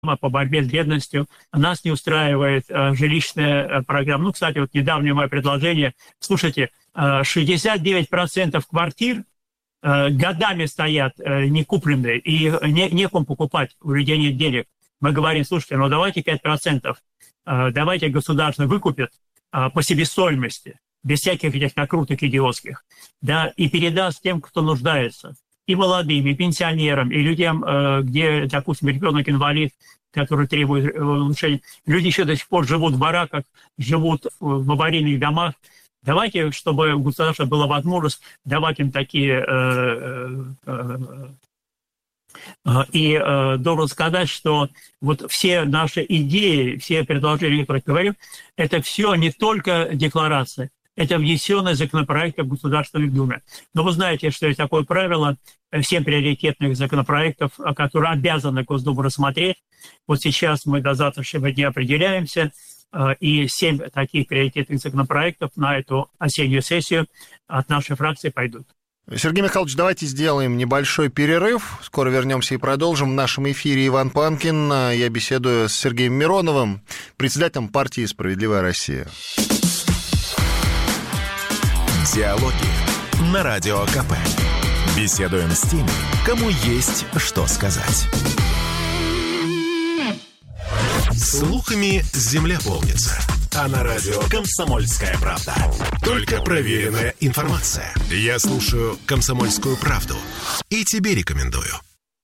по борьбе с бедностью. Нас не устраивает жилищная программа. Ну, кстати, вот недавнее мое предложение. Слушайте, 69% квартир годами стоят некупленные, и некому покупать, у людей нет денег. Мы говорим, слушайте, ну давайте 5%, давайте государство выкупит по себестоимости, без всяких этих накруток идиотских, да, и передаст тем, кто нуждается. И молодым, и пенсионерам, и людям, где, допустим, ребенок-инвалид, который требует улучшения. Люди еще до сих пор живут в бараках, живут в аварийных домах. Давайте, чтобы у государства была возможность давать им такие... И должен сказать, что вот все наши идеи, все предложения, которые я говорю, это все не только декларация, это внесенные законопроекты в Государственной Думе. Но вы знаете, что есть такое правило 7 приоритетных законопроектов, которые обязаны Госдуму рассмотреть. Вот сейчас мы до завтрашнего дня определяемся, и 7 таких приоритетных законопроектов на эту осеннюю сессию от нашей фракции пойдут. Сергей Михайлович, давайте сделаем небольшой перерыв. Скоро вернемся и продолжим. В нашем эфире Иван Панкин. Я беседую с Сергеем Мироновым, председателем партии «Справедливая Россия». Диалоги на Радио КП. Беседуем с теми, кому есть что сказать. Слухами земля полнится. А на радио «Комсомольская правда» только проверенная информация. Я слушаю «Комсомольскую правду» и тебе рекомендую.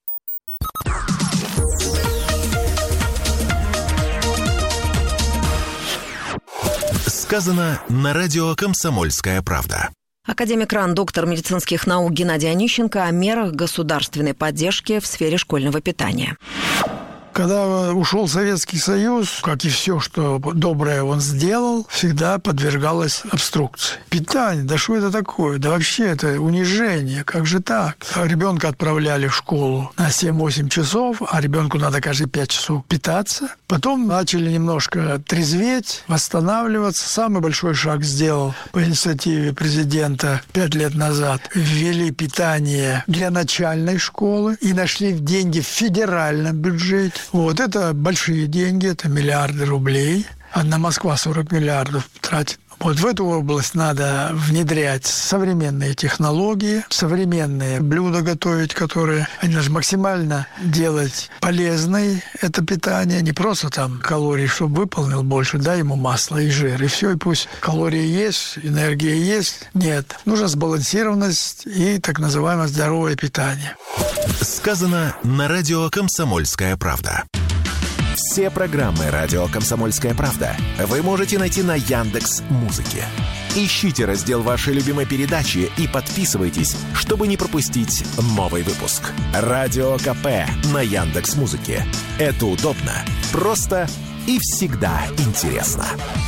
Сказано на радио «Комсомольская правда». Академик РАН, доктор медицинских наук Геннадий Онищенко о мерах государственной поддержки в сфере школьного питания. Когда ушел Советский Союз, как и все, что доброе он сделал, всегда подвергалось обструкции. Питание, да что это такое? Да вообще это унижение, как же так? Ребенка отправляли в школу на 7-8 часов, а ребенку надо каждые 5 часов питаться. Потом начали немножко трезветь, восстанавливаться. Самый большой шаг сделал по инициативе президента 5 лет назад. Ввели питание для начальной школы и нашли деньги в федеральном бюджете. Вот это большие деньги, это миллиарды рублей. Одна Москва 40 миллиардов тратит. Вот в эту область надо внедрять современные технологии, современные блюда готовить, которые они должны максимально делать полезной это питание, не просто там калорий, чтобы выполнил больше, дай ему масло и жир, и все, и пусть калории есть, энергия есть. Нет, нужна сбалансированность и так называемое здоровое питание. Сказано на радио «Комсомольская правда». Все программы «Радио Комсомольская правда» вы можете найти на Яндекс.Музыке. Ищите раздел вашей любимой передачи и подписывайтесь, чтобы не пропустить новый выпуск. Радио КП на Яндекс.Музыке. Это удобно, просто и всегда интересно.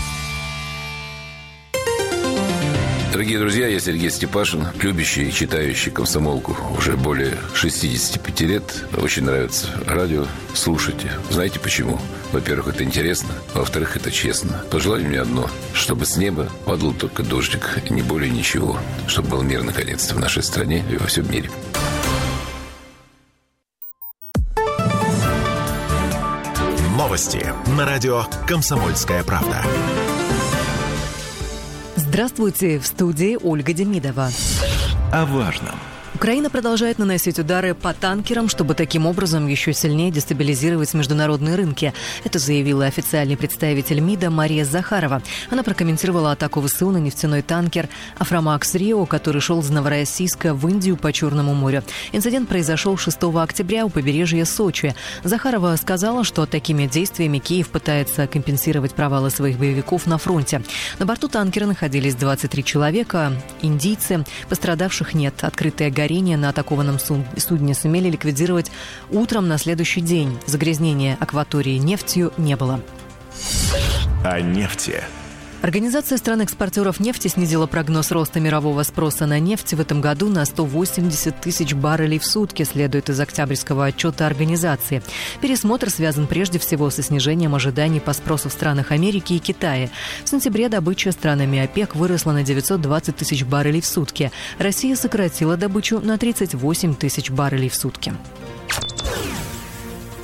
Дорогие друзья, я Сергей Степашин, любящий и читающий «Комсомолку» уже более 65 лет. Очень нравится радио. Слушайте. Знаете почему? Во-первых, это интересно. Во-вторых, это честно. Пожелаю мне одно. Чтобы с неба падал только дождик, и не более ничего. Чтобы был мир, наконец-то, в нашей стране и во всем мире. Новости на радио «Комсомольская правда». Здравствуйте, в студии Ольга Демидова. О важном. Украина продолжает наносить удары по танкерам, чтобы таким образом еще сильнее дестабилизировать международные рынки. Это заявила официальный представитель МИДа Мария Захарова. Она прокомментировала атаку ВСУ на нефтяной танкер «Афромакс Рио», который шел из Новороссийска в Индию по Черному морю. Инцидент произошел 6 октября у побережья Сочи. Захарова сказала, что такими действиями Киев пытается компенсировать провалы своих боевиков на фронте. На борту танкера находились 23 человека, индийцы. Пострадавших нет. Открытое горение на атакованном судне сумели ликвидировать утром на следующий день. Загрязнения акватории нефтью не было. О нефти. Организация стран-экспортеров нефти снизила прогноз роста мирового спроса на нефть в этом году на 180 тысяч баррелей в сутки, следует из октябрьского отчета организации. Пересмотр связан прежде всего со снижением ожиданий по спросу в странах Америки и Китая. В сентябре добыча странами ОПЕК выросла на 920 тысяч баррелей в сутки. Россия сократила добычу на 38 тысяч баррелей в сутки.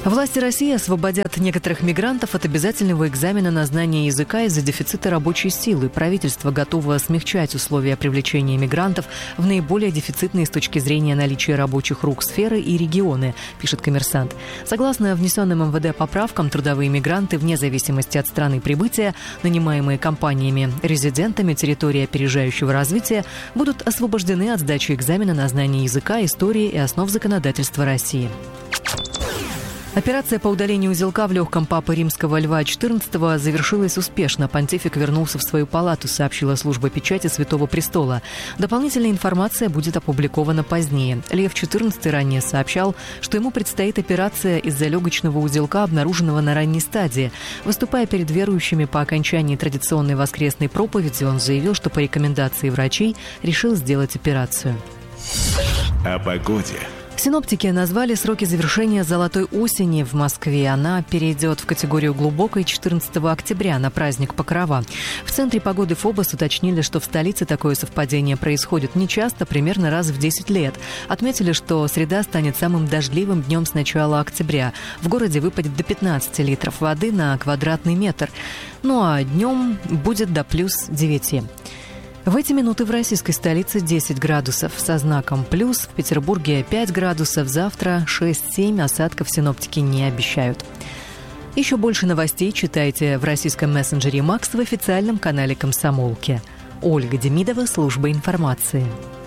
Власти России освободят некоторых мигрантов от обязательного экзамена на знание языка из-за дефицита рабочей силы. Правительство готово смягчать условия привлечения мигрантов в наиболее дефицитные с точки зрения наличия рабочих рук сферы и регионы, пишет «Коммерсант». Согласно внесенным МВД поправкам, трудовые мигранты, вне зависимости от страны прибытия, нанимаемые компаниями, резидентами территории опережающего развития, будут освобождены от сдачи экзамена на знание языка, истории и основ законодательства России. Операция по удалению узелка в легком Папы Римского Льва XIV завершилась успешно. Понтифик вернулся в свою палату, сообщила служба печати Святого Престола. Дополнительная информация будет опубликована позднее. Лев XIV ранее сообщал, что ему предстоит операция из-за легочного узелка, обнаруженного на ранней стадии. Выступая перед верующими по окончании традиционной воскресной проповеди, он заявил, что по рекомендации врачей решил сделать операцию. О погоде. Синоптики назвали сроки завершения золотой осени в Москве. Она перейдет в категорию глубокой 14 октября на праздник Покрова. В Центре погоды ФОБОС уточнили, что в столице такое совпадение происходит нечасто, примерно раз в 10 лет. Отметили, что среда станет самым дождливым днем с начала октября. В городе выпадет до 15 литров воды на квадратный метр. Ну а днем будет до плюс 9. В эти минуты в российской столице 10 градусов со знаком «плюс», в Петербурге 5 градусов, завтра 6-7, осадков синоптики не обещают. Еще больше новостей читайте в российском мессенджере «Макс» в официальном канале «Комсомолки». Ольга Демидова, служба информации.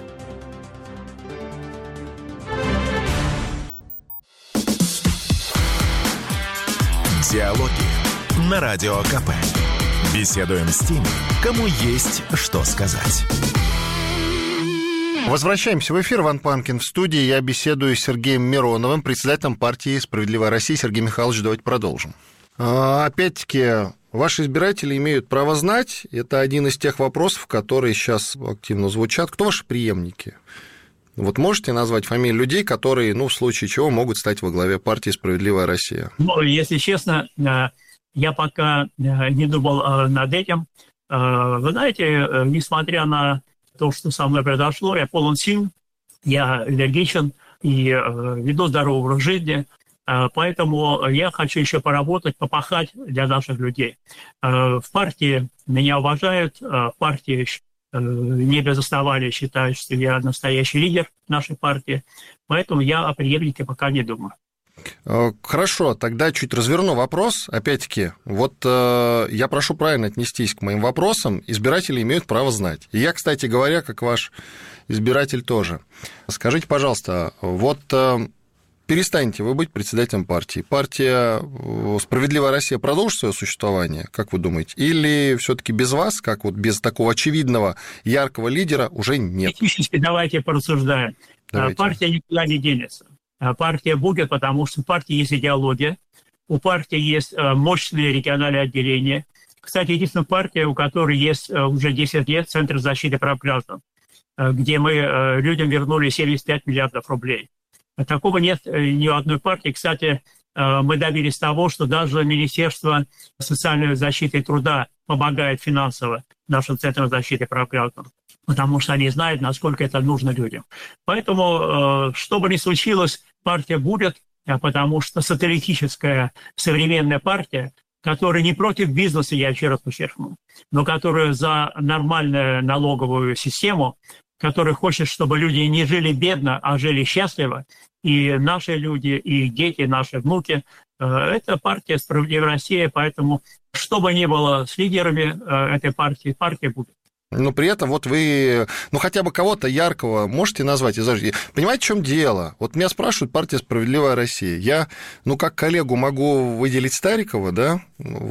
Диалоги на Радио КП. Беседуем с теми, кому есть что сказать. Возвращаемся в эфир. Иван Панкин в студии. Я беседую с Сергеем Мироновым, председателем партии «Справедливая Россия». Сергей Михайлович, давайте продолжим. Опять-таки, ваши избиратели имеют право знать. Это один из тех вопросов, которые сейчас активно звучат. Кто ваши преемники? Вот можете назвать фамилии людей, которые, в случае чего, могут стать во главе партии «Справедливая Россия»? Если честно, я пока не думал над этим. Вы знаете, несмотря на то, что со мной произошло, я полон сил, я энергичен и веду здоровый образ жизни, поэтому я хочу еще поработать, попахать для наших людей. В партии меня уважают, в партии не без основания считают, что я настоящий лидер нашей партии, поэтому я о преемнике пока не думаю. Хорошо, тогда чуть разверну вопрос. Опять-таки, я прошу правильно отнестись к моим вопросам. Избиратели имеют право знать. И я, кстати говоря, как ваш избиратель тоже. Скажите, пожалуйста, перестанете вы быть председателем партии. Партия «Справедливая Россия» продолжит свое существование, как вы думаете? Или все-таки без вас, как без такого очевидного, яркого лидера, уже нет? Технически давайте порассуждаем. Давайте. Партия никуда не денется. Партия будет, потому что у партии есть идеология, у партии есть мощные региональные отделения. Кстати, единственная партия, у которой есть уже 10 лет Центр защиты прав граждан, где мы людям вернули 75 миллиардов рублей. Такого нет ни у одной партии. Кстати, мы добились того, что даже Министерство социальной защиты и труда помогает финансово нашим Центрам защиты прав граждан, потому что они знают, насколько это нужно людям. Поэтому, что бы ни случилось, партия будет, потому что социалистическая современная партия, которая не против бизнеса, я еще раз подчеркну, но которая за нормальную налоговую систему, которая хочет, чтобы люди не жили бедно, а жили счастливо, и наши люди, и дети, наши внуки, это партия «Справедливая Россия», поэтому, что бы ни было с лидерами этой партии, партия будет. Но при этом вы, хотя бы кого-то яркого можете назвать? Понимаете, в чем дело? Меня спрашивают партия «Справедливая Россия». Я, как коллегу могу выделить Старикова, да?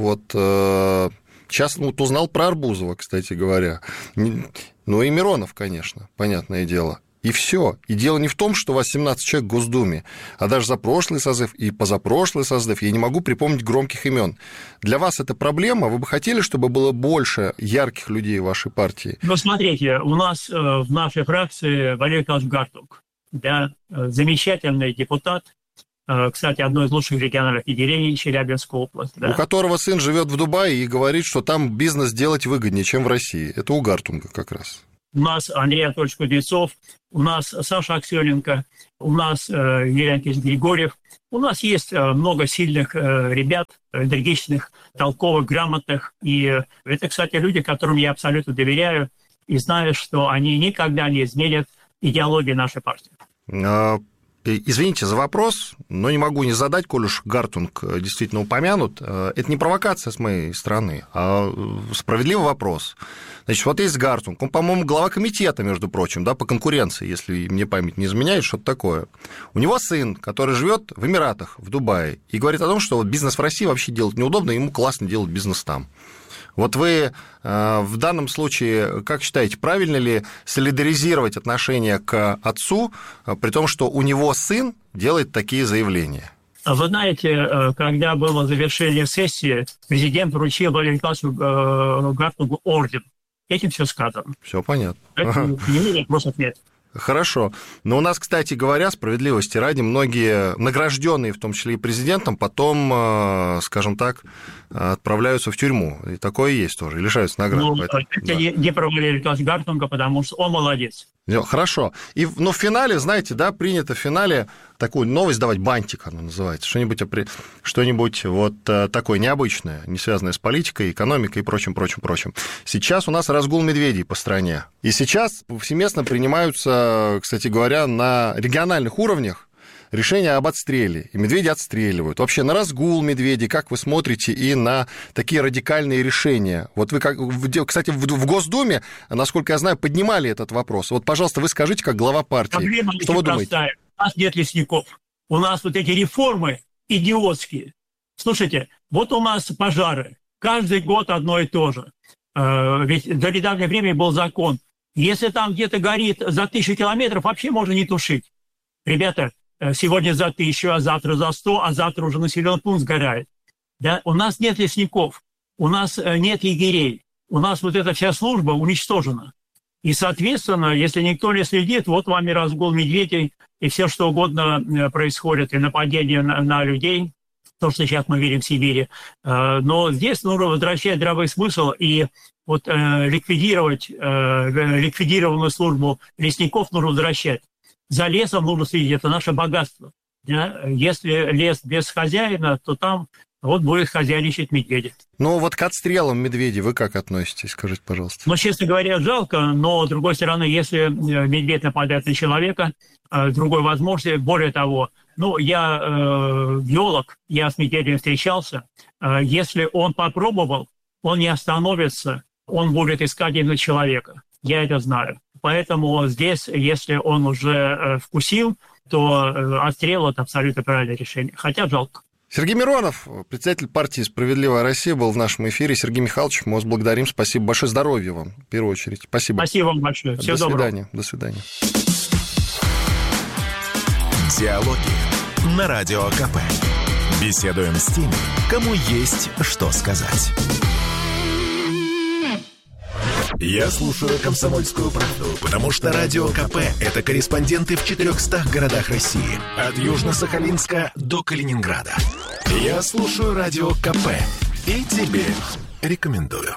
Сейчас узнал про Арбузова, кстати говоря. И Миронов, конечно, понятное дело. И все. И дело не в том, что у вас 17 человек в Госдуме, а даже за прошлый созыв и позапрошлый созыв я не могу припомнить громких имен. Для вас это проблема? Вы бы хотели, чтобы было больше ярких людей в вашей партии? Смотрите, у нас в нашей фракции Валерий Николаевич Гартунг, замечательный депутат, кстати, одно из лучших региональных отделений Челябинской области. У которого сын живет в Дубае и говорит, что там бизнес делать выгоднее, чем в России. Это у Гартунга как раз. у нас Андрей Анатольевич Кузнецов, у нас Саша Аксененко, у нас Юрий Анатольевич Григорьев. У нас есть много сильных ребят, энергичных, толковых, грамотных. И это, кстати, люди, которым я абсолютно доверяю и знаю, что они никогда не изменят идеологию нашей партии. Извините за вопрос, но не могу не задать, коль уж Гартунг действительно упомянут. Это не провокация с моей стороны, а справедливый вопрос. Значит, вот есть Гартунг, он, по-моему, глава комитета, между прочим, да, по конкуренции, если мне память не изменяет, что-то такое. У него сын, который живет в Эмиратах, в Дубае, и говорит о том, что вот бизнес в России вообще делать неудобно, ему классно делать бизнес там. Вот вы в данном случае, как считаете, правильно ли солидаризировать отношение к отцу, при том, что у него сын делает такие заявления? Вы знаете, когда было завершение сессии, президент вручил Валерию Николаевичу Гартунгу орден. Этим все сказано. Все понятно. Это не просто ответ. Хорошо. Но у нас, кстати говоря, справедливости ради, многие награжденные, в том числе и президентом, потом, скажем так, отправляются в тюрьму. И такое есть тоже, и лишаются наград. Ну, это да. Не про Валерия Николаевича Гартунга, потому что он молодец. Хорошо. Но в финале, знаете, да, принято в финале такую новость давать, бантик она называется, что-нибудь вот такое необычное, не связанное с политикой, экономикой и прочим. Сейчас у нас разгул медведей по стране. И сейчас повсеместно принимаются, кстати говоря, на региональных уровнях решения об отстреле, и медведи отстреливают. Вообще на разгул медведей, как вы смотрите, и на такие радикальные решения? Вот вы, кстати, в Госдуме, насколько я знаю, поднимали этот вопрос. Вот, пожалуйста, вы скажите, как глава партии, проблема что вы думаете? Простая. У нас нет лесников. У нас вот эти реформы идиотские. Слушайте, вот у нас пожары. Каждый год одно и то же. Ведь до недавнего времени был закон. Если там где-то горит за 1000 километров, вообще можно не тушить. Ребята, сегодня за 1000, а завтра за 100, а завтра уже населенный пункт сгорает. Да? У нас нет лесников, у нас нет егерей, у нас вот эта вся служба уничтожена. И, соответственно, если никто не следит, вот вам и разгул медведей, и все что угодно происходит, и нападение на людей, то, что сейчас мы видим в Сибири. Но здесь нужно возвращать здравый смысл и вот ликвидированную службу лесников нужно возвращать. За лесом нужно следить, это наше богатство. Да? Если лес без хозяина, то там вот будет хозяйничать медведи. Ну вот к отстрелам медведей вы как относитесь, скажите, пожалуйста? Ну, честно говоря, жалко, но, с другой стороны, если медведь нападает на человека, другой возможности, более того, я биолог, я с медведем встречался, если он попробовал, он не остановится, он будет искать именно человека. Я это знаю. Поэтому здесь, если он уже вкусил, то отстрел – это абсолютно правильное решение. Хотя жалко. Сергей Миронов, председатель партии «Справедливая Россия», был в нашем эфире. Сергей Михайлович, мы вас благодарим. Спасибо большое. Здоровья вам, в первую очередь. Спасибо. Спасибо вам большое. Всего доброго. До свидания. Диалоги на Радио КП. Беседуем с теми, кому есть что сказать. Я слушаю «Комсомольскую правду», потому что Радио КП – это корреспонденты в 400 городах России. От Южно-Сахалинска до Калининграда. Я слушаю Радио КП и тебе рекомендую.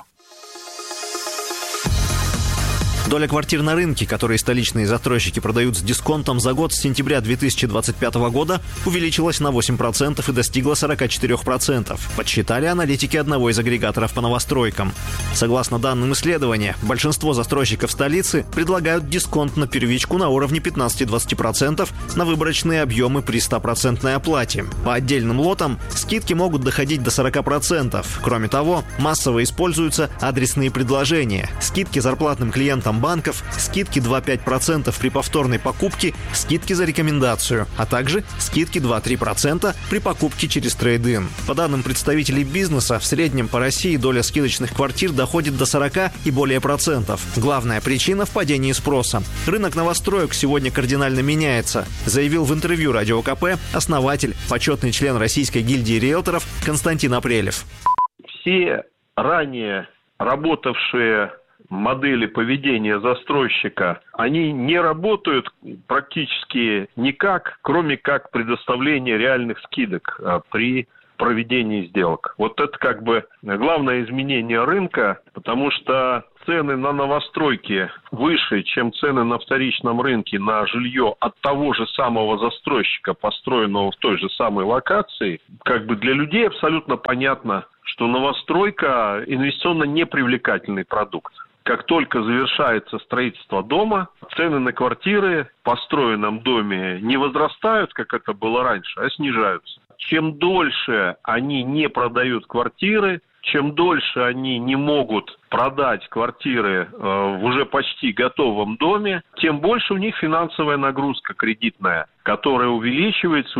Доля квартир на рынке, которые столичные застройщики продают с дисконтом за год с сентября 2025 года, увеличилась на 8% и достигла 44%, подсчитали аналитики одного из агрегаторов по новостройкам. Согласно данным исследования, большинство застройщиков столицы предлагают дисконт на первичку на уровне 15-20% на выборочные объемы при 100% оплате. По отдельным лотам скидки могут доходить до 40%. Кроме того, массово используются адресные предложения, скидки зарплатным клиентам банков, скидки 2-5% при повторной покупке, скидки за рекомендацию, а также скидки 2-3% при покупке через трейд-ин. По данным представителей бизнеса, в среднем по России доля скидочных квартир доходит до 40 и более процентов. Главная причина в падении спроса. Рынок новостроек сегодня кардинально меняется, заявил в интервью Радио КП основатель, почетный член Российской гильдии риэлторов Константин Апрелев. Все ранее работавшие модели поведения застройщика, они не работают практически никак, кроме как предоставления реальных скидок при проведении сделок. Вот это как бы главное изменение рынка, потому что цены на новостройки выше, чем цены на вторичном рынке на жилье от того же самого застройщика, построенного в той же самой локации, как бы для людей абсолютно понятно, что новостройка инвестиционно непривлекательный продукт. Как только завершается строительство дома, цены на квартиры в построенном доме не возрастают, как это было раньше, а снижаются. Чем дольше они не продают квартиры, чем дольше они не могут продать квартиры в уже почти готовом доме, тем больше у них финансовая нагрузка кредитная, которая увеличивается.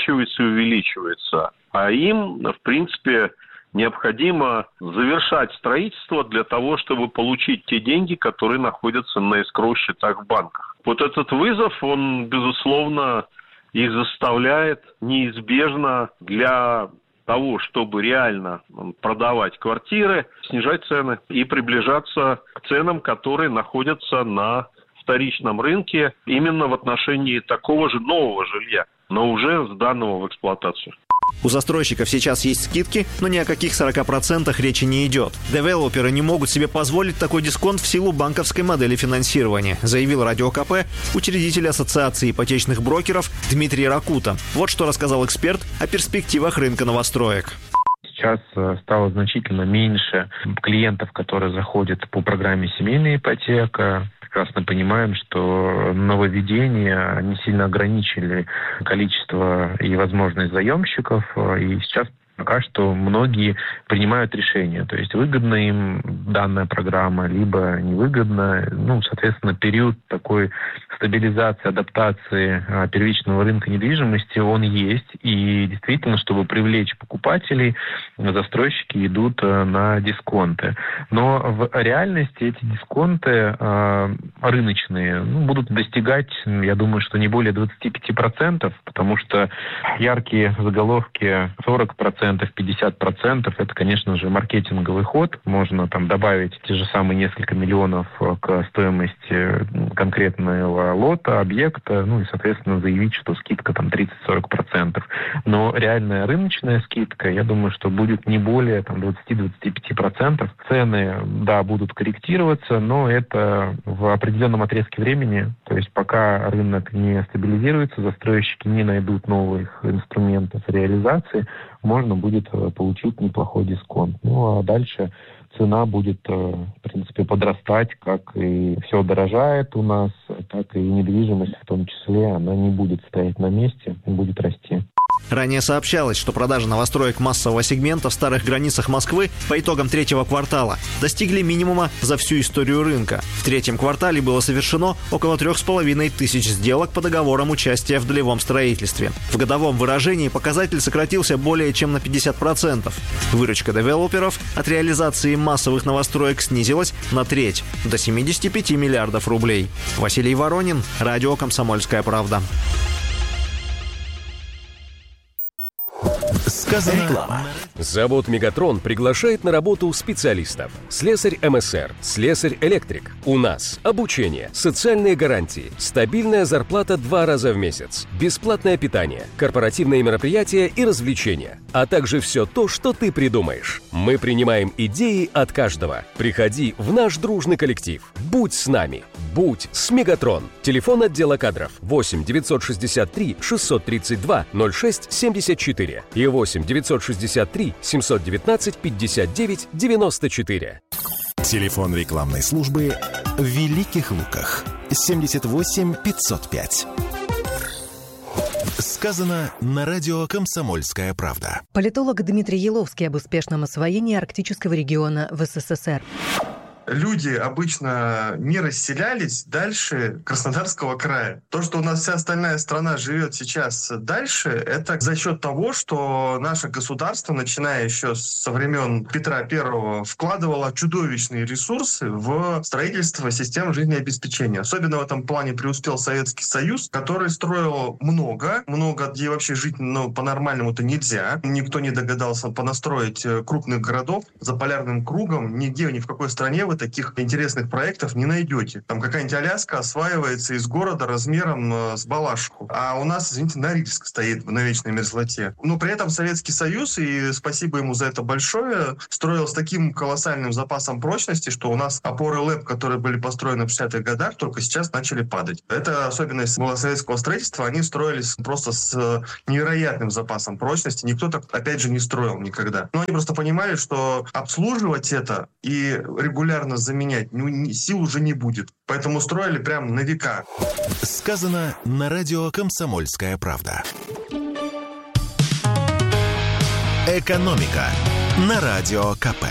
А им, в принципе, необходимо завершать строительство для того, чтобы получить те деньги, которые находятся на эскроу-счетах в банках. Вот этот вызов, он, безусловно, их заставляет неизбежно для того, чтобы реально продавать квартиры, снижать цены и приближаться к ценам, которые находятся на вторичном рынке именно в отношении такого же нового жилья, но уже сданного в эксплуатацию. У застройщиков сейчас есть скидки, но ни о каких 40% речи не идет. Девелоперы не могут себе позволить такой дисконт в силу банковской модели финансирования, заявил Радио КП учредитель Ассоциации ипотечных брокеров Дмитрий Ракута. Вот что рассказал эксперт о перспективах рынка новостроек. Сейчас стало значительно меньше клиентов, которые заходят по программе «Семейная ипотека». Прекрасно понимаем, что нововведения не сильно ограничили количество и возможность заемщиков, и сейчас пока что многие принимают решения, то есть выгодна им данная программа, либо невыгодна. Соответственно, период такой стабилизации, адаптации первичного рынка недвижимости, он есть. И действительно, чтобы привлечь покупателей, застройщики идут на дисконты. Но в реальности эти дисконты рыночные будут достигать, я думаю, что не более 25%, потому что яркие заголовки 40%, 50%, это, конечно же, маркетинговый ход. Можно там добавить те же самые несколько миллионов к стоимости конкретного лота, объекта, и, соответственно, заявить, что скидка там 30-40%. Но реальная рыночная скидка, я думаю, что будет не более 20-25%. Цены, да, будут корректироваться, но это в определенном отрезке времени. То есть пока рынок не стабилизируется, застройщики не найдут новых инструментов реализации, можно будет получить неплохой дисконт. А дальше цена будет, в принципе, подрастать, как и все дорожает у нас, так и недвижимость в том числе, она не будет стоять на месте, будет расти. Ранее сообщалось, что продажи новостроек массового сегмента в старых границах Москвы по итогам третьего квартала достигли минимума за всю историю рынка. В третьем квартале было совершено около 3500 сделок по договорам участия в долевом строительстве. В годовом выражении показатель сократился более чем на 50%. Выручка девелоперов от реализации массовых новостроек снизилась на треть, до 75 миллиардов рублей. Василий Воронин, Радио «Комсомольская правда». Сказано. Реклама. Завод «Мегатрон» приглашает на работу специалистов. Слесарь МСР, слесарь-электрик. У нас обучение, социальные гарантии, стабильная зарплата 2 раза в месяц, бесплатное питание, корпоративные мероприятия и развлечения, а также все то, что ты придумаешь. Мы принимаем идеи от каждого. Приходи в наш дружный коллектив. Будь с нами. Будь с «Мегатрон». Телефон отдела кадров 8 963 632 06 74 и 8 963 719 59 94. Телефон рекламной службы в Великих Луках 78 505. Сказано на радио «Комсомольская правда». Политолог Дмитрий Еловский об успешном освоении арктического региона в СССР. Люди обычно не расселялись дальше Краснодарского края. То, что у нас вся остальная страна живет сейчас дальше, это за счет того, что наше государство, начиная еще со времен Петра I, вкладывало чудовищные ресурсы в строительство систем жизнеобеспечения. Особенно в этом плане преуспел Советский Союз, который строил много, где вообще жить по-нормальному-то нельзя. Никто не догадался понастроить крупных городов за полярным кругом. Нигде, ни в какой стране в вы таких интересных проектов не найдете. Там какая-нибудь Аляска осваивается из города размером с Балашиху. А у нас, извините, Норильск стоит на вечной мерзлоте. Но при этом Советский Союз, и спасибо ему за это большое, строил с таким колоссальным запасом прочности, что у нас опоры ЛЭП, которые были построены в 60-х годах, только сейчас начали падать. Это особенность была советского строительства. Они строились просто с невероятным запасом прочности. Никто так, опять же, не строил никогда. Но они просто понимали, что обслуживать это и регулярно заменять сил уже не будет. Поэтому строили прям на века. Сказано на радио «Комсомольская правда». «Экономика» на Радио КП.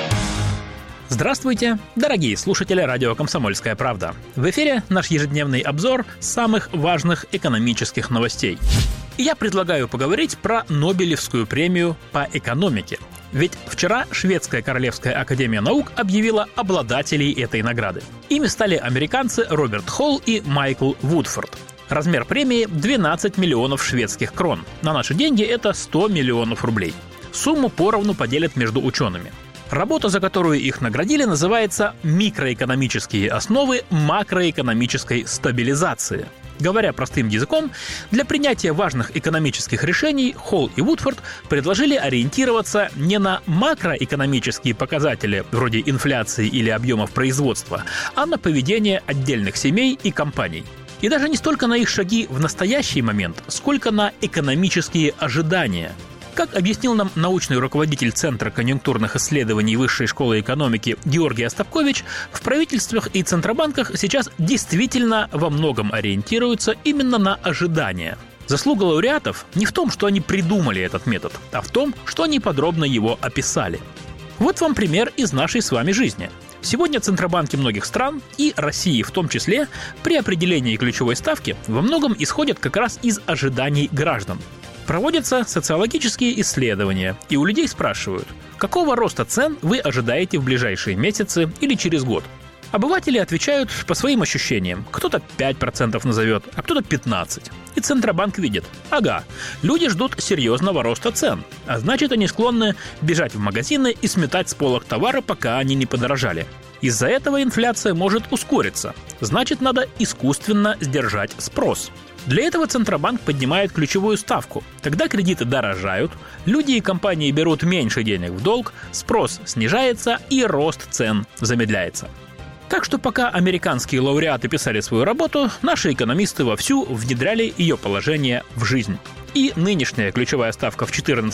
Здравствуйте, дорогие слушатели радио «Комсомольская правда». В эфире наш ежедневный обзор самых важных экономических новостей. И я предлагаю поговорить про Нобелевскую премию по экономике. Ведь вчера Шведская Королевская Академия Наук объявила обладателей этой награды. Ими стали американцы Роберт Холл и Майкл Вудфорд. Размер премии – 12 миллионов шведских крон. На наши деньги это 100 миллионов рублей. Сумму поровну поделят между учеными. Работа, за которую их наградили, называется «Микроэкономические основы макроэкономической стабилизации». Говоря простым языком, для принятия важных экономических решений Холл и Вудфорд предложили ориентироваться не на макроэкономические показатели, вроде инфляции или объемов производства, а на поведение отдельных семей и компаний. И даже не столько на их шаги в настоящий момент, сколько на экономические ожидания. Как объяснил нам научный руководитель Центра конъюнктурных исследований Высшей школы экономики Георгий Остапкович, в правительствах и центробанках сейчас действительно во многом ориентируются именно на ожидания. Заслуга лауреатов не в том, что они придумали этот метод, а в том, что они подробно его описали. Вот вам пример из нашей с вами жизни. Сегодня центробанки многих стран, и России в том числе, при определении ключевой ставки во многом исходят как раз из ожиданий граждан. Проводятся социологические исследования, и у людей спрашивают, какого роста цен вы ожидаете в ближайшие месяцы или через год. Обыватели отвечают по своим ощущениям. Кто-то 5% назовет, а кто-то 15%. И Центробанк видит, ага, люди ждут серьезного роста цен, а значит, они склонны бежать в магазины и сметать с полок товары, пока они не подорожали. Из-за этого инфляция может ускориться, значит, надо искусственно сдержать спрос. Для этого Центробанк поднимает ключевую ставку. Тогда кредиты дорожают, люди и компании берут меньше денег в долг, спрос снижается и рост цен замедляется. Так что пока американские лауреаты писали свою работу, наши экономисты вовсю внедряли ее положение в жизнь. И нынешняя ключевая ставка в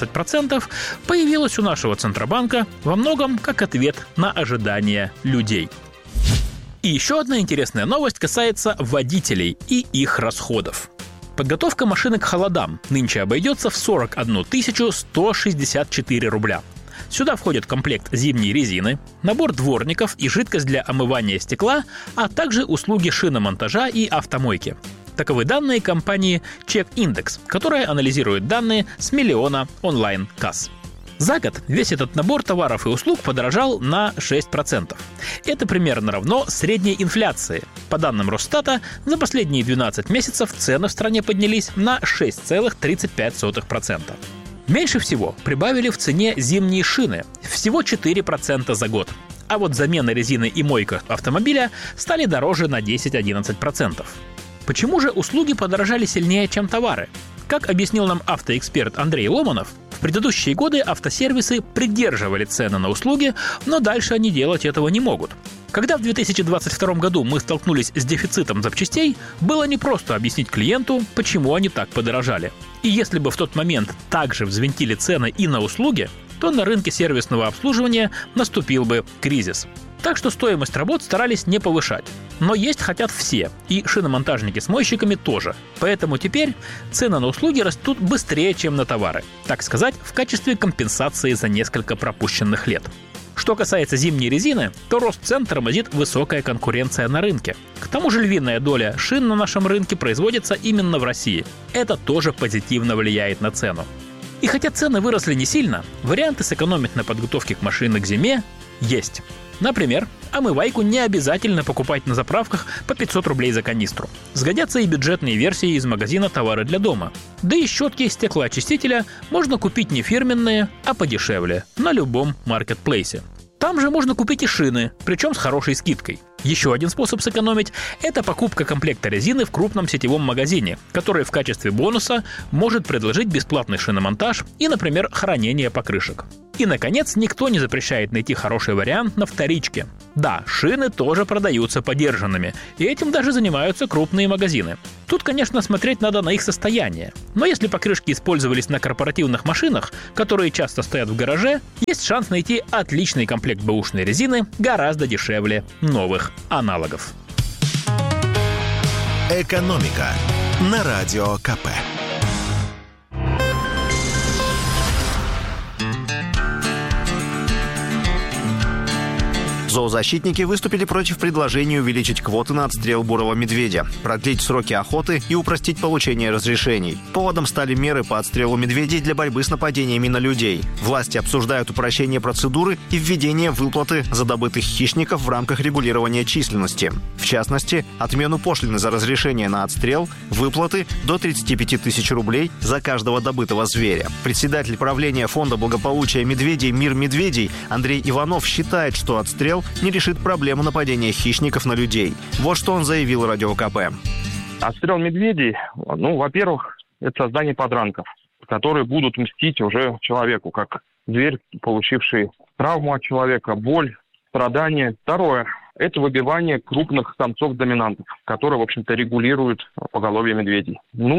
14% появилась у нашего Центробанка во многом как ответ на ожидания людей. И еще одна интересная новость касается водителей и их расходов. Подготовка машины к холодам нынче обойдется в 41 164 рубля. Сюда входит комплект зимней резины, набор дворников и жидкость для омывания стекла, а также услуги шиномонтажа и автомойки. Таковы данные компании CheckIndex, которая анализирует данные с миллиона онлайн-касс. За год весь этот набор товаров и услуг подорожал на 6%. Это примерно равно средней инфляции. По данным Росстата, за последние 12 месяцев цены в стране поднялись на 6,35%. Меньше всего прибавили в цене зимние шины – всего 4% за год. А вот замена резины и мойка автомобиля стали дороже на 10-11%. Почему же услуги подорожали сильнее, чем товары? Как объяснил нам автоэксперт Андрей Ломанов, в предыдущие годы автосервисы придерживали цены на услуги, но дальше они делать этого не могут. Когда в 2022 году мы столкнулись с дефицитом запчастей, было непросто объяснить клиенту, почему они так подорожали. И если бы в тот момент также взвинтили цены и на услуги, то на рынке сервисного обслуживания наступил бы кризис. Так что стоимость работ старались не повышать. Но есть хотят все, и шиномонтажники с мойщиками тоже. Поэтому теперь цены на услуги растут быстрее, чем на товары. Так сказать, в качестве компенсации за несколько пропущенных лет. Что касается зимней резины, то рост цен тормозит высокая конкуренция на рынке. К тому же львиная доля шин на нашем рынке производится именно в России. Это тоже позитивно влияет на цену. И хотя цены выросли не сильно, варианты сэкономить на подготовке к машине к зиме есть. Например, омывайку не обязательно покупать на заправках по 500 рублей за канистру. Сгодятся и бюджетные версии из магазина «Товары для дома». Да и щетки из стеклоочистителя можно купить не фирменные, а подешевле, на любом маркетплейсе. Там же можно купить и шины, причем с хорошей скидкой. Еще один способ сэкономить – это покупка комплекта резины в крупном сетевом магазине, который в качестве бонуса может предложить бесплатный шиномонтаж и, например, хранение покрышек. И, наконец, никто не запрещает найти хороший вариант на вторичке. Да, шины тоже продаются подержанными, и этим даже занимаются крупные магазины. Тут, конечно, смотреть надо на их состояние. Но если покрышки использовались на корпоративных машинах, которые часто стоят в гараже, есть шанс найти отличный комплект бэушной резины гораздо дешевле новых аналогов. «Экономика» на Радио КП. Зоозащитники выступили против предложения увеличить квоты на отстрел бурого медведя, продлить сроки охоты и упростить получение разрешений. Поводом стали меры по отстрелу медведей для борьбы с нападениями на людей. Власти обсуждают упрощение процедуры и введение выплаты за добытых хищников в рамках регулирования численности. В частности, отмену пошлины за разрешение на отстрел, выплаты до 35 тысяч рублей за каждого добытого зверя. Председатель правления Фонда благополучия медведей «Мир медведей» Андрей Иванов считает, что отстрел не решит проблему нападения хищников на людей. Вот что он заявил Радио КП. Отстрел медведей, во-первых, это создание подранков, которые будут мстить уже человеку, как зверь, получивший травму от человека, боль, страдания. Второе – это выбивание крупных самцов-доминантов, которые, в общем-то, регулируют поголовье медведей.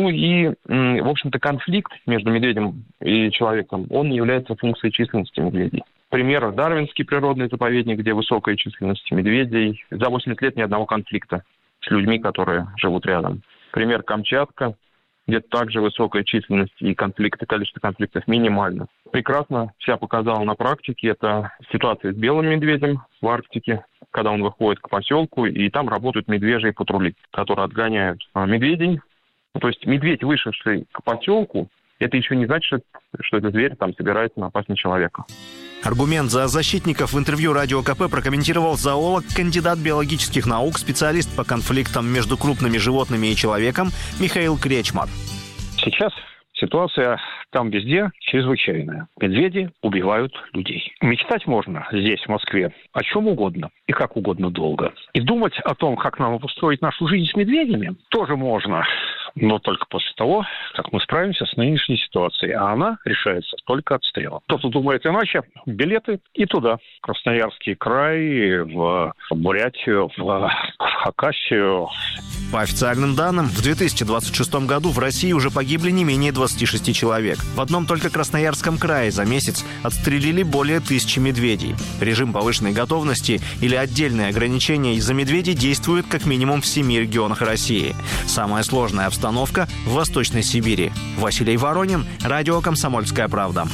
В общем-то, конфликт между медведем и человеком, он является функцией численности медведей. Пример – Дарвинский природный заповедник, где высокая численность медведей. За 80 лет ни одного конфликта с людьми, которые живут рядом. Пример – Камчатка, где также высокая численность и количество конфликтов минимально. Прекрасно себя показало на практике. Это ситуация с белым медведем в Арктике, когда он выходит к поселку, и там работают медвежьи патрули, которые отгоняют медведей. То есть медведь, вышедший к поселку, это еще не значит, что этот зверь там собирается напасть на человека. Аргумент зоозащитников в интервью Радио КП прокомментировал зоолог, кандидат биологических наук, специалист по конфликтам между крупными животными и человеком Михаил Кречмар. Сейчас ситуация там везде чрезвычайная. Медведи убивают людей. Мечтать можно здесь, в Москве, о чем угодно и как угодно долго. И думать о том, как нам обустроить нашу жизнь с медведями, тоже можно. Но только после того, как мы справимся с нынешней ситуацией. А она решается только отстрелом. Кто-то думает иначе. Билеты и туда. В Красноярский край, в Бурятию, в Хакасию. По официальным данным, в 2026 году в России уже погибли не менее 26 человек. В одном только Красноярском крае за месяц отстрелили более 1000 медведей. Режим повышенной готовности или отдельные ограничения из-за медведей действуют как минимум в 7 регионах России. Самая сложная обстановка в Восточной Сибири. Василий Воронин, Радио «Комсомольская правда».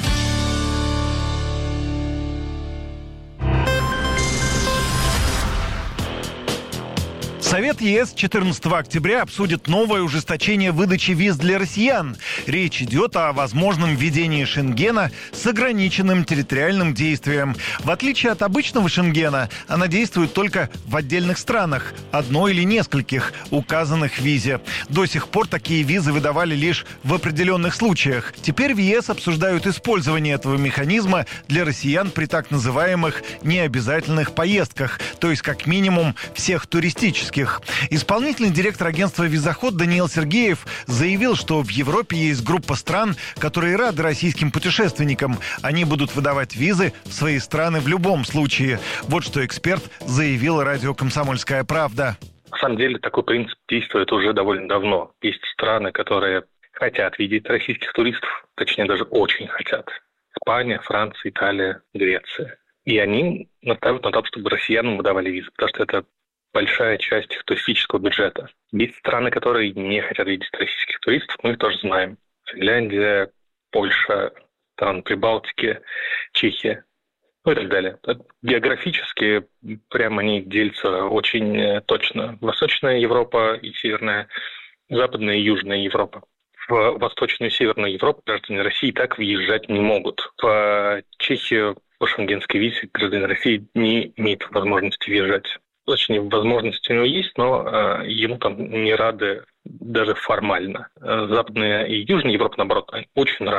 Совет ЕС 14 октября обсудит новое ужесточение выдачи виз для россиян. Речь идет о возможном введении Шенгена с ограниченным территориальным действием. В отличие от обычного Шенгена, она действует только в отдельных странах, одной или нескольких, указанных в визе. До сих пор такие визы выдавали лишь в определенных случаях. Теперь в ЕС обсуждают использование этого механизма для россиян при так называемых необязательных поездках, то есть как минимум всех туристических. Исполнительный директор агентства «Визоход» Даниил Сергеев заявил, что в Европе есть группа стран, которые рады российским путешественникам. Они будут выдавать визы в свои страны в любом случае. Вот что эксперт заявил радио «Комсомольская правда». На самом деле такой принцип действует уже довольно давно. Есть страны, которые хотят видеть российских туристов, точнее даже очень хотят. Испания, Франция, Италия, Греция. И они настаивают на том, чтобы россиянам выдавали визы, потому что это большая часть их туристического бюджета. Есть страны, которые не хотят видеть российских туристов, мы их тоже знаем. Финляндия, Польша, страны Прибалтики, Чехия, и так далее. Географически прямо они делятся очень точно. Восточная Европа и Северная, Западная и Южная Европа. В Восточную и Северную Европу граждане России так въезжать не могут. В Чехию по шенгенской визе граждане России не имеют возможности въезжать. Точнее, возможности у него есть, но ему там не рады даже формально. Западная и Южная Европа, наоборот, очень рады.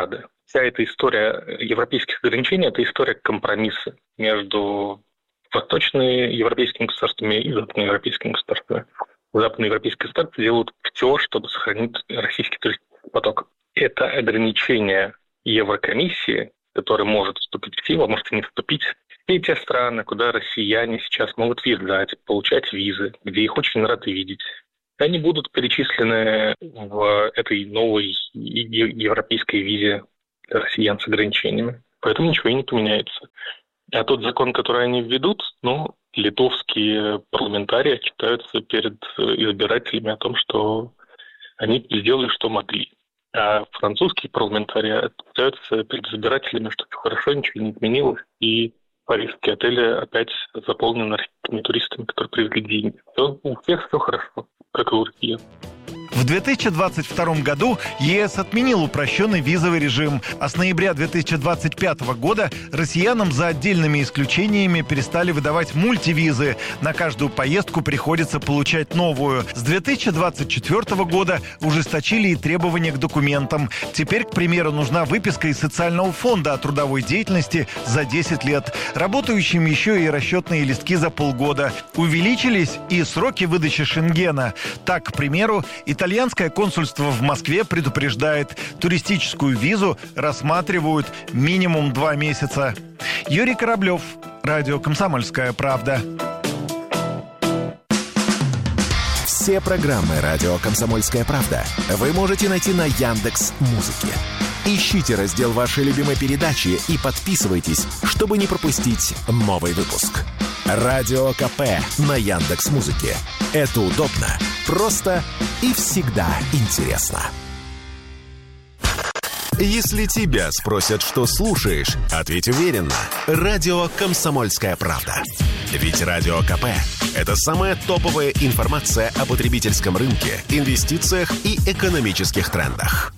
вся эта история европейских ограничений – это история компромисса между восточноевропейскими государствами и западноевропейскими государствами. Западноевропейские государства делают все, чтобы сохранить российский туристический поток. Это ограничение Еврокомиссии, которое может вступить в силу, а может и не вступить. Все те страны, куда россияне сейчас могут въезжать, получать визы, где их очень рады видеть, они будут перечислены в этой новой европейской визе для россиян с ограничениями. Поэтому ничего и не поменяется. А тот закон, который они введут, литовские парламентарии отчитаются перед избирателями о том, что они сделали, что могли. А французские парламентарии отчитаются перед избирателями, что все хорошо, ничего не изменилось, и парижские отели опять заполнены российскими туристами, которые привезли деньги. У всех все хорошо, как и у россиян. В 2022 году ЕС отменил упрощенный визовый режим, а с ноября 2025 года россиянам за отдельными исключениями перестали выдавать мультивизы. На каждую поездку приходится получать новую. С 2024 года ужесточили и требования к документам. Теперь, к примеру, нужна выписка из социального фонда о трудовой деятельности за 10 лет. Работающим еще и расчетные листки за полгода. Увеличились и сроки выдачи Шенгена. Так, к примеру, итальянское консульство в Москве предупреждает, туристическую визу рассматривают минимум 2 месяца. Юрий Кораблев, радио «Комсомольская правда». Все программы радио «Комсомольская правда» вы можете найти на Яндекс.Музыке. Ищите раздел вашей любимой передачи и подписывайтесь, чтобы не пропустить новый выпуск. Радио КП на Яндекс.Музыке. Это удобно, просто и всегда интересно. Если тебя спросят, что слушаешь, ответь уверенно. Радио «Комсомольская правда». Ведь Радио КП – это самая топовая информация о потребительском рынке, инвестициях и экономических трендах.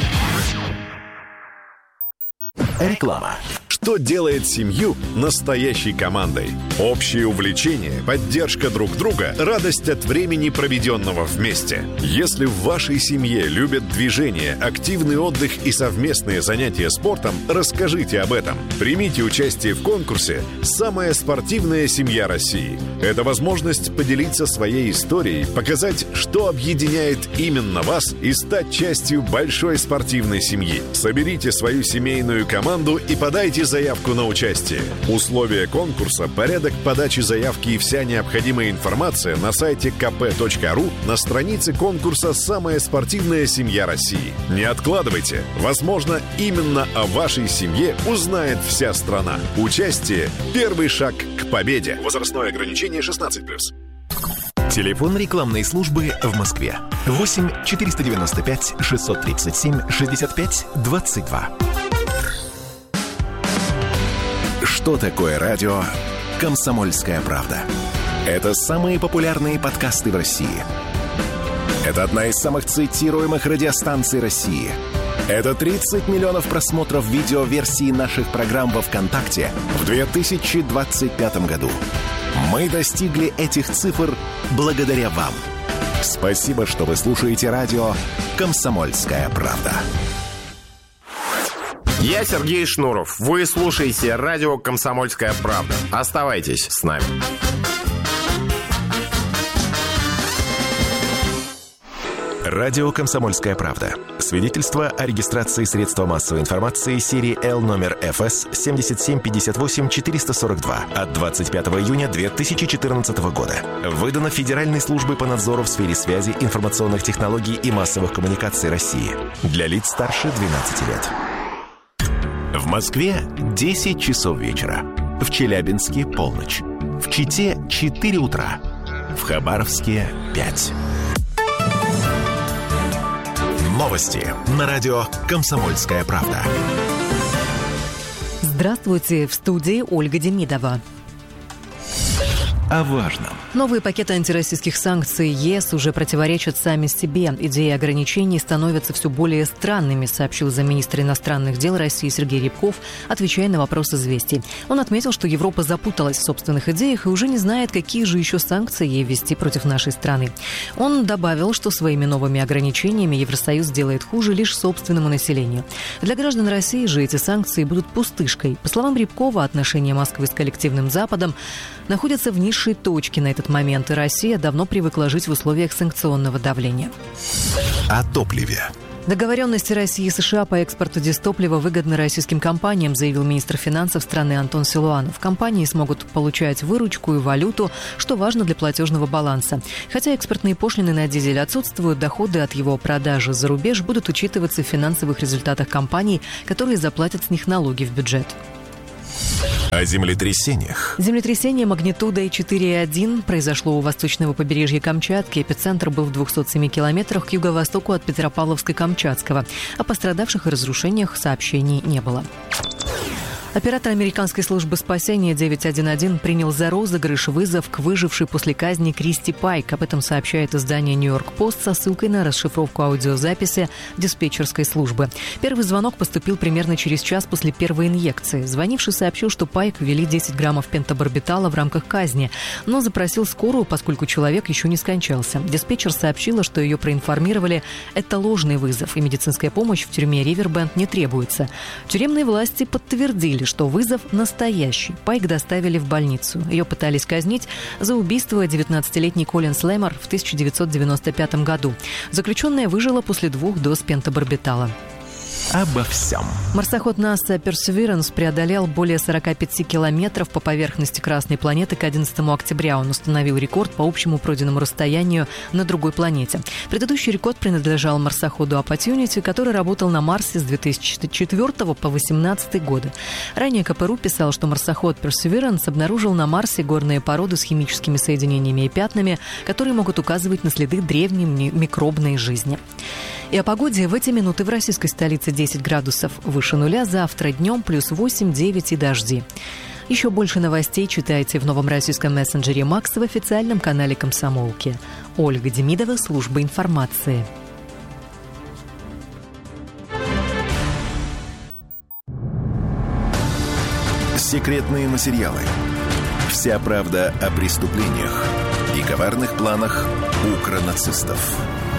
Реклама. Что делает семью настоящей командой? Общее увлечение, поддержка друг друга, радость от времени, проведенного вместе. Если в вашей семье любят движение, активный отдых и совместные занятия спортом, расскажите об этом. Примите участие в конкурсе «Самая спортивная семья России». Это возможность поделиться своей историей, показать, что объединяет именно вас и стать частью большой спортивной семьи. Соберите свою семейную команду и подайте заявку на участие. Условия конкурса, порядок подачи заявки и вся необходимая информация на сайте kp.ru на странице конкурса «Самая спортивная семья России». Не откладывайте. Возможно, именно о вашей семье узнает вся страна. Участие – первый шаг к победе. Возрастное ограничение 16+. Телефон рекламной службы в Москве. 8 495 637 65 22. Что такое радио «Комсомольская правда»? Это самые популярные подкасты в России. Это одна из самых цитируемых радиостанций России. Это 30 миллионов просмотров видеоверсии наших программ во ВКонтакте в 2025 году. Мы достигли этих цифр благодаря вам. Спасибо, что вы слушаете радио «Комсомольская правда». Я Сергей Шнуров. Вы слушаете радио «Комсомольская правда». Оставайтесь с нами. Радио «Комсомольская правда». Свидетельство о регистрации средства массовой информации серии Л номер ФС 7758-442 от 25 июня 2014 года. Выдано Федеральной службой по надзору в сфере связи, информационных технологий и массовых коммуникаций России. Для лиц старше 12 лет. В Москве 10 часов вечера. В Челябинске полночь. В Чите 4 утра. В Хабаровске 5. Новости на радио «Комсомольская правда». Здравствуйте, в студии Ольга Демидова. о важном. Новые пакеты антироссийских санкций ЕС уже противоречат сами себе. Идеи ограничений становятся все более странными, сообщил замминистра иностранных дел России Сергей Рябков, отвечая на вопрос «Известий». Он отметил, что Европа запуталась в собственных идеях и уже не знает, какие же еще санкции ей ввести против нашей страны. Он добавил, что своими новыми ограничениями Евросоюз делает хуже лишь собственному населению. Для граждан России же эти санкции будут пустышкой. По словам Рябкова, отношения Москвы с коллективным Западом находятся в низшей точке на этот момент, и Россия давно привыкла жить в условиях санкционного давления. О топливе. Договоренности России и США по экспорту дистоплива выгодны российским компаниям, заявил министр финансов страны Антон Силуанов. Компании смогут получать выручку и валюту, что важно для платежного баланса. Хотя экспортные пошлины на дизель отсутствуют, доходы от его продажи за рубеж будут учитываться в финансовых результатах компаний, которые заплатят с них налоги в бюджет. О землетрясениях. Землетрясение магнитудой 4,1 произошло у восточного побережья Камчатки. Эпицентр был в 207 километрах к юго-востоку от Петропавловска-Камчатского. О пострадавших и разрушениях сообщений не было. Оператор американской службы спасения 911 принял за розыгрыш вызов к выжившей после казни Кристи Пайк. Об этом сообщает издание «Нью-Йорк-Пост» со ссылкой на расшифровку аудиозаписи диспетчерской службы. Первый звонок поступил примерно через час после первой инъекции. Звонивший сообщил, что Пайк ввели 10 граммов пентабарбитала в рамках казни, но запросил скорую, поскольку человек еще не скончался. Диспетчер сообщила, что ее проинформировали: это ложный вызов, и медицинская помощь в тюрьме Ривербенд не требуется. Тюремные власти подтвердили, что вызов настоящий. Пайк доставили в больницу. Ее пытались казнить за убийство 19-летней Колин Слэмор в 1995 году. Заключенная выжила после 2 доз пентабарбитала. Обо всем. Марсоход НАСА Perseverance преодолел более 45 километров по поверхности Красной планеты к 11 октября. Он установил рекорд по общему пройденному расстоянию на другой планете. Предыдущий рекорд принадлежал марсоходу Opportunity, который работал на Марсе с 2004 по 2018 годы. Ранее КПРУ писал, что марсоход Perseverance обнаружил на Марсе горные породы с химическими соединениями и пятнами, которые могут указывать на следы древней микробной жизни. И о погоде. В эти минуты в российской столице 10 градусов выше нуля, завтра днем плюс 8-9 и дожди. Еще больше новостей читайте в новом российском мессенджере «Макс» в официальном канале «Комсомолки». Ольга Демидова, служба информации. Секретные материалы. Вся правда о преступлениях и коварных планах укронацистов.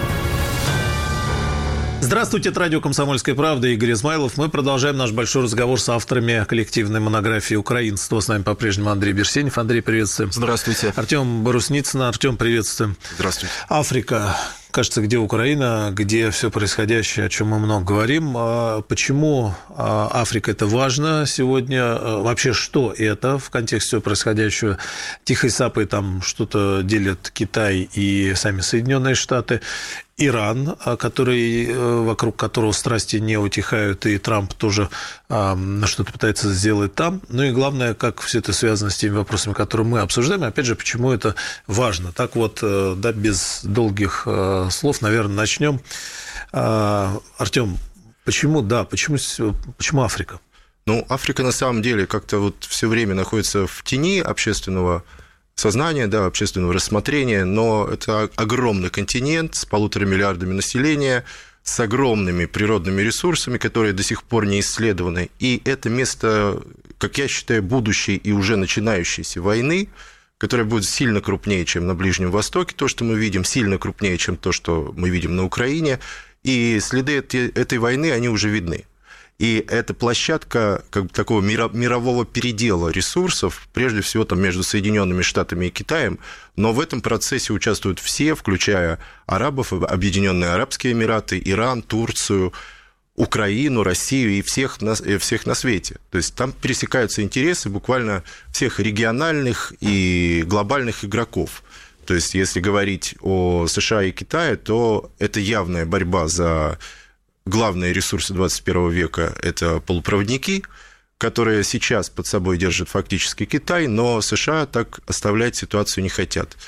Здравствуйте, это радио «Комсомольская правда», Игорь Измайлов. Мы продолжаем наш большой разговор с авторами коллективной монографии «Украинство». С нами по-прежнему Андрей Берсенев. Андрей, приветствуем. Здравствуйте. Артем Борусницын. Артем, приветствуем. Здравствуйте. Африка. Кажется, где Украина, где все происходящее, о чем мы много говорим. Почему Африка это важно сегодня? Вообще, что это в контексте всего происходящего? Тихой сапой там что-то делят Китай и сами Соединенные Штаты. Иран, вокруг которого страсти не утихают, и Трамп тоже что-то пытается сделать там. Ну и главное, как все это связано с теми вопросами, которые мы обсуждаем. И опять же, почему это важно. Так вот, да, без долгих слов, наверное, начнем. Артем, почему Африка? Ну, Африка на самом деле как-то вот все время находится в тени общественного сознания, да, общественного рассмотрения, но это огромный континент с 1,5 миллиардами населения, с огромными природными ресурсами, которые до сих пор не исследованы. И это место, как я считаю, будущей и уже начинающейся войны, которая будет сильно крупнее, чем на Ближнем Востоке, то, что мы видим, сильно крупнее, чем то, что мы видим на Украине. И следы этой войны, они уже видны. И это площадка как бы такого мирового передела ресурсов, прежде всего там между Соединенными Штатами и Китаем, но в этом процессе участвуют все, включая арабов, Объединенные Арабские Эмираты, Иран, Турцию, Украину, Россию и всех на свете. То есть там пересекаются интересы буквально всех региональных и глобальных игроков. То есть если говорить о США и Китае, то это явная борьба за главные ресурсы 21 века – это полупроводники, которые сейчас под собой держит фактически Китай, но США так оставлять ситуацию не хотят.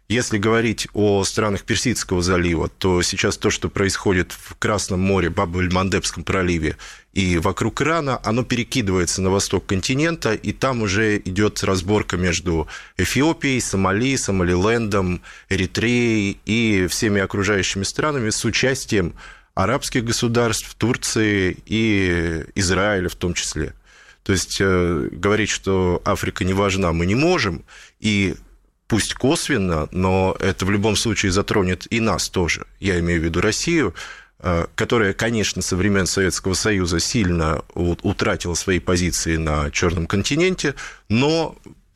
Если говорить о странах Персидского залива, то сейчас то, что происходит в Красном море, Баб-эль-Мандебском проливе и вокруг Ирана, оно перекидывается на восток континента, и там уже идет разборка между Эфиопией, Сомали, Сомалилендом, Эритреей и всеми окружающими странами с участием арабских государств, Турции и Израиля в том числе. То есть говорить, что Африка не важна, мы не можем, и пусть косвенно, но это в любом случае затронет и нас тоже. Я имею в виду Россию, которая, конечно, со времен Советского Союза сильно утратила свои позиции на Черном континенте, но,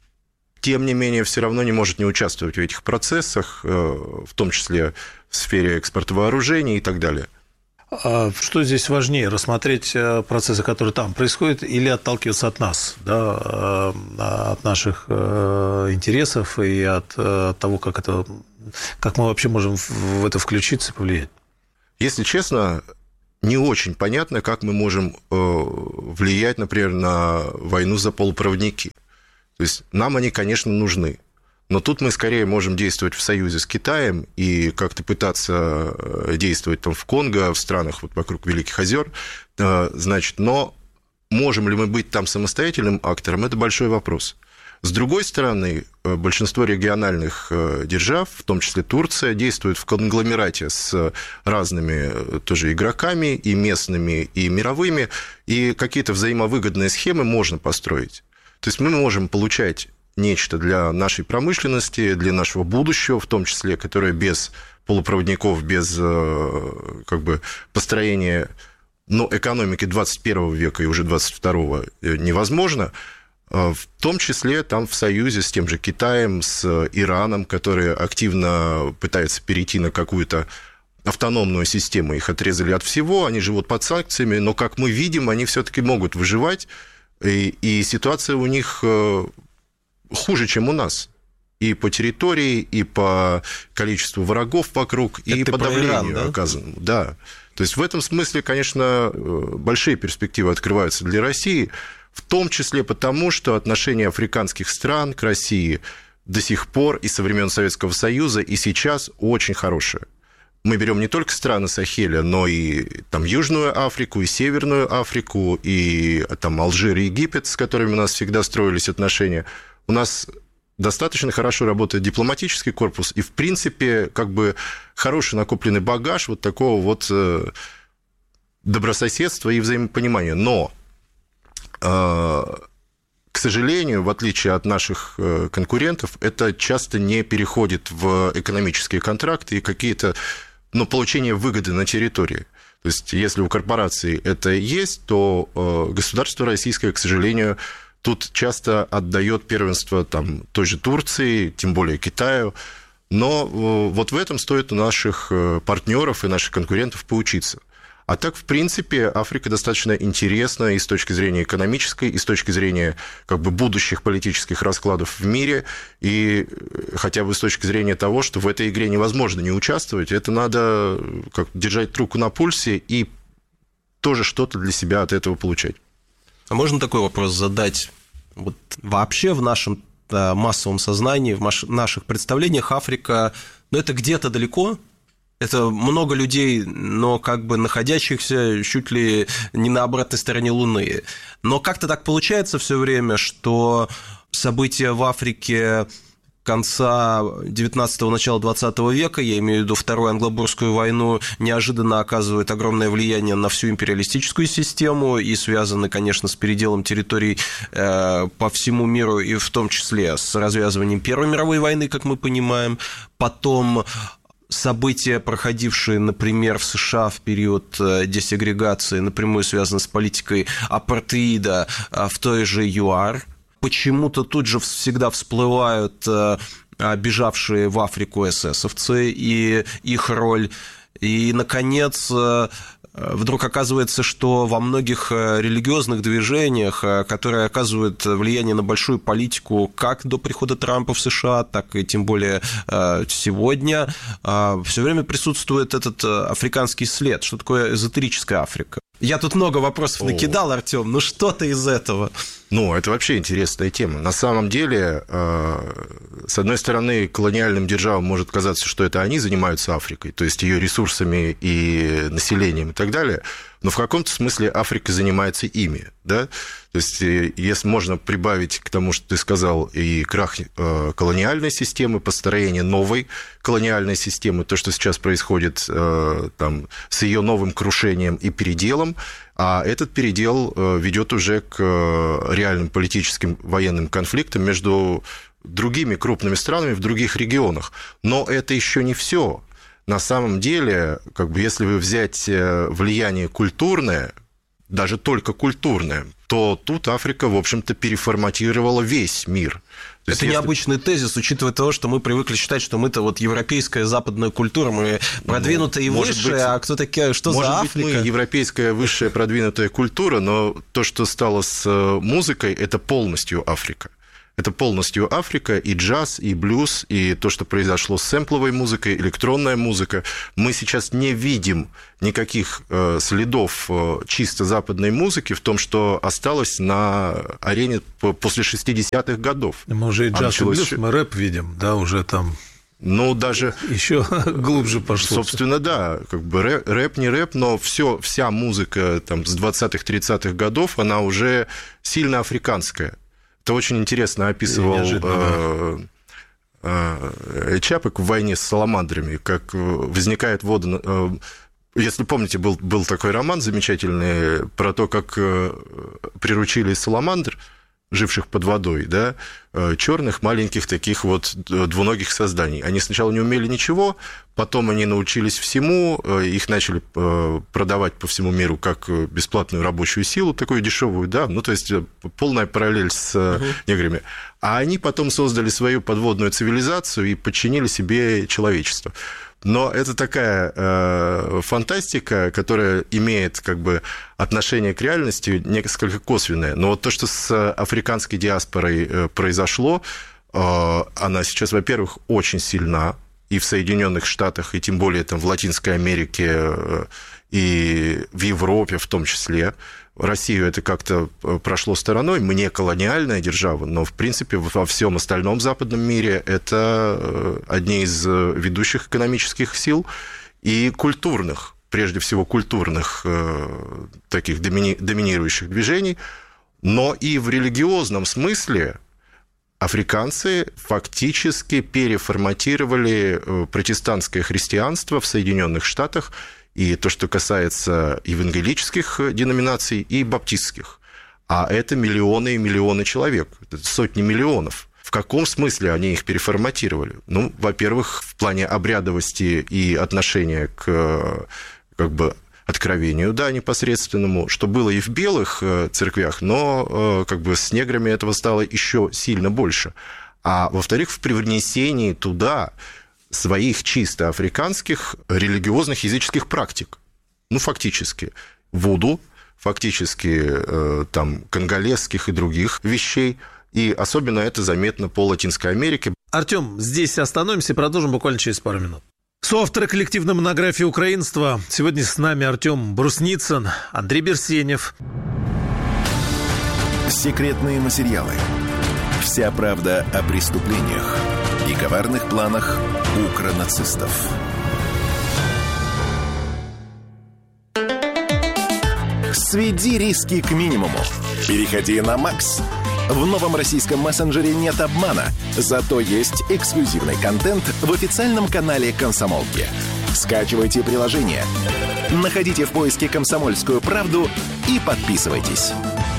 тем не менее, все равно не может не участвовать в этих процессах, в том числе в сфере экспорта вооружений и так далее. Что здесь важнее, рассмотреть процессы, которые там происходят, или отталкиваться от нас, да, от наших интересов и от того, как мы вообще можем в это включиться и повлиять? Если честно, не очень понятно, как мы можем влиять, например, на войну за полупроводники. То есть нам они, конечно, нужны. Но тут мы скорее можем действовать в союзе с Китаем и как-то пытаться действовать там в Конго, в странах вот вокруг Великих озер, значит, но можем ли мы быть там самостоятельным актором, это большой вопрос. С другой стороны, большинство региональных держав, в том числе Турция, действует в конгломерате с разными тоже игроками, и местными, и мировыми, и какие-то взаимовыгодные схемы можно построить. То есть мы можем получать нечто для нашей промышленности, для нашего будущего, в том числе, которое без полупроводников, без как бы построения экономики 21 века и уже 22 невозможно, в том числе там в союзе с тем же Китаем, с Ираном, который активно пытается перейти на какую-то автономную систему. Их отрезали от всего, они живут под санкциями, но, как мы видим, они все-таки могут выживать, и ситуация у них хуже, чем у нас. И по территории, и по количеству врагов вокруг, это и по давлению оказанному. Да. То есть в этом смысле, конечно, большие перспективы открываются для России, в том числе потому, что отношение африканских стран к России до сих пор и со времен Советского Союза, и сейчас очень хорошее. Мы берем не только страны Сахеля, но и там Южную Африку, и Северную Африку, и там Алжир и Египет, с которыми у нас всегда строились отношения. У нас достаточно хорошо работает дипломатический корпус, и, в принципе, как бы хороший накопленный багаж вот такого вот добрососедства и взаимопонимания. Но, к сожалению, в отличие от наших конкурентов, это часто не переходит в экономические контракты и какие-то, получение выгоды на территории. То есть, если у корпорации это есть, то государство российское, к сожалению, тут часто отдает первенство там, той же Турции, тем более Китаю. Но вот в этом стоит у наших партнеров и наших конкурентов поучиться. А так, в принципе, Африка достаточно интересна и с точки зрения экономической, и с точки зрения как бы будущих политических раскладов в мире, и хотя бы с точки зрения того, что в этой игре невозможно не участвовать, это надо держать руку на пульсе и тоже что-то для себя от этого получать. А можно такой вопрос задать? Вот вообще в нашем массовом сознании, в наших представлениях Африка, это где-то далеко, это много людей, но как бы находящихся чуть ли не на обратной стороне Луны. Но как-то так получается все время, что события в Африке конца 19-го, начала 20 века, я имею в виду Вторую англобурскую войну, неожиданно оказывают огромное влияние на всю империалистическую систему и связаны, конечно, с переделом территорий по всему миру, и в том числе с развязыванием Первой мировой войны, как мы понимаем. Потом события, проходившие, например, в США в период десегрегации, напрямую связаны с политикой апартеида в той же ЮАР. Почему-то тут же всегда всплывают бежавшие в Африку эсэсовцы и их роль. И, наконец, вдруг оказывается, что во многих религиозных движениях, которые оказывают влияние на большую политику как до прихода Трампа в США, так и тем более сегодня, все время присутствует этот африканский след. Что такое эзотерическая Африка? Я тут много вопросов накидал, Артем. Ну, что-то из этого. Ну, это вообще интересная тема. На самом деле, с одной стороны, колониальным державам может казаться, что это они занимаются Африкой, то есть ее ресурсами и населением и так далее, но в каком-то смысле Африка занимается ими, да? То есть, если можно прибавить к тому, что ты сказал, и крах колониальной системы, построение новой колониальной системы, то, что сейчас происходит там, с ее новым крушением и переделом, а этот передел ведет уже к реальным политическим военным конфликтам между другими крупными странами в других регионах. Но это еще не все. На самом деле, как бы, если вы взять влияние культурное, даже только культурное, то тут Африка, в общем-то, переформатировала весь мир. То это необычный тезис, учитывая то, что мы привыкли считать, что мы-то вот европейская западная культура, мы продвинутая и высшая, а кто такие, что за Африка? Может быть, мы европейская высшая продвинутая культура, но то, что стало с музыкой, это полностью Африка. Это полностью Африка, и джаз, и блюз, и то, что произошло с сэмпловой музыкой, электронная музыка. Мы сейчас не видим никаких следов чисто западной музыки в том, что осталось на арене после 60-х годов. Мы уже и джаз, и блюз, мы рэп видим, да, уже там... Ну, даже... Еще глубже пошло. Собственно, да, как бы рэп не рэп, но вся музыка там, с 20-30-х годов, она уже сильно африканская. Это очень интересно описывал Чапек в «Войне с саламандрами», как возникает вода... Если помните, был такой роман замечательный про то, как приручили саламандр, живших под водой, да, черных маленьких таких вот двуногих созданий. Они сначала не умели ничего, потом они научились всему, их начали продавать по всему миру как бесплатную рабочую силу, такую дешевую, да, ну, то есть полная параллель с неграми. А они потом создали свою подводную цивилизацию и подчинили себе человечество. Но это такая фантастика, которая имеет как бы отношение к реальности несколько косвенное. Но вот то, что с африканской диаспорой произошло, она сейчас, во-первых, очень сильна и в Соединенных Штатах, и тем более там, в Латинской Америке, и в Европе в том числе. Россию это как-то прошло стороной, мы не колониальная держава, но, в принципе, во всем остальном западном мире это одни из ведущих экономических сил и культурных, прежде всего культурных таких доминирующих движений, но и в религиозном смысле африканцы фактически переформатировали протестантское христианство в Соединенных Штатах, и то, что касается евангелических деноминаций и баптистских. А это миллионы и миллионы человек, это сотни миллионов. В каком смысле они их переформатировали? Ну, во-первых, в плане обрядовости и отношения к как бы откровению, да, непосредственному, что было и в белых церквях, но как бы с неграми этого стало еще сильно больше. А во-вторых, в привнесении туда своих чисто африканских религиозных языческих практик. Ну, фактически. Вуду, фактически там конголезских и других вещей. И особенно это заметно по Латинской Америке. Артём, здесь остановимся и продолжим буквально через пару минут. Соавторы коллективной монографии «Украинство». Сегодня с нами Артём Брусницын, Андрей Берсенев. Секретные материалы. Вся правда о преступлениях и коварных планах укронацистов. Сведи риски к минимуму. Переходи на Макс. В новом российском мессенджере нет обмана, зато есть эксклюзивный контент в официальном канале «Комсомолки». Скачивайте приложение, находите в поиске «Комсомольскую правду» и подписывайтесь.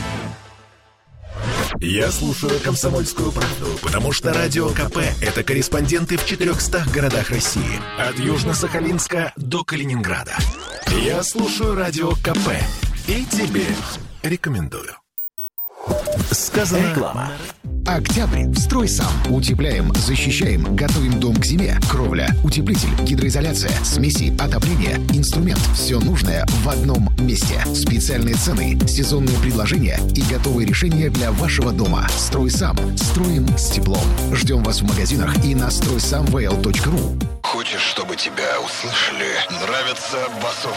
Я слушаю «Комсомольскую правду», потому что Радио КП – это корреспонденты в 400 городах России. От Южно-Сахалинска до Калининграда. Я слушаю Радио КП и тебе рекомендую. Сказано реклама. Октябрь. Строй сам. Утепляем, защищаем, готовим дом к зиме. Кровля, утеплитель, гидроизоляция, смеси, отопление, инструмент. Все нужное в одном месте. Специальные цены, сезонные предложения и готовые решения для вашего дома. Строй сам. Строим с теплом. Ждем вас в магазинах и на стройсамвл.ру. Хочешь, чтобы тебя услышали? Нравится басов